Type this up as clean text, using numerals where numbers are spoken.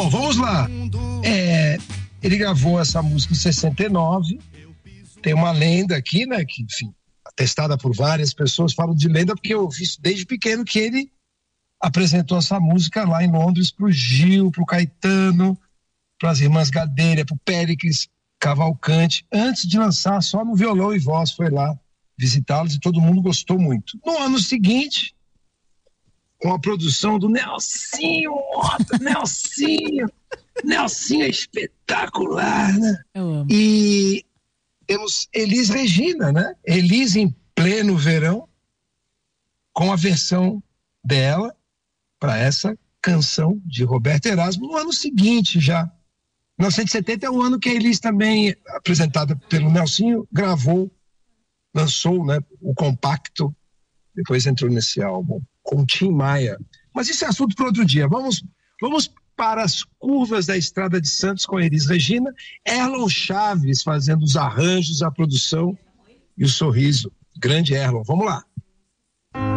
Bom, vamos lá. Ele gravou essa música em 69. Tem uma lenda aqui, né? Que, enfim, atestada por várias pessoas. Falo de lenda porque eu vi isso desde pequeno, que ele apresentou essa música lá em Londres pro Gil, pro Caetano, pras irmãs Gadelha, pro Péricles Cavalcante, antes de lançar só no violão e voz. Foi lá visitá-los e todo mundo gostou muito. No ano seguinte, com a produção do Nelsinho Mota, Nelsinho é espetacular, né? Eu amo. E temos Elis Regina, né? Elis em pleno verão, com a versão dela para essa canção de Roberto Erasmo no ano seguinte já. 1970 é o ano que a Elis também, apresentada pelo Nelsinho, gravou, lançou, né, o compacto, depois entrou nesse álbum com o Tim Maia. Mas isso é assunto para outro dia. Vamos para as curvas da Estrada de Santos com a Elis Regina, Erlon Chaves fazendo os arranjos, a produção e o sorriso. Grande Erlon, vamos lá.